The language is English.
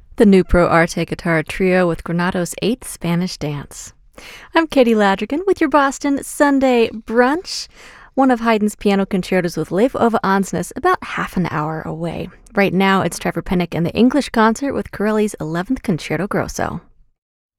The new Pro Arte guitar trio with Granado's Eighth Spanish Dance. I'm Katie Ladrigan with your Boston Sunday brunch. One of Haydn's piano concertos with Leif Ove Ansnes about half an hour away. Right now, it's Trevor Pinnock and the English concert with Corelli's 11th Concerto Grosso.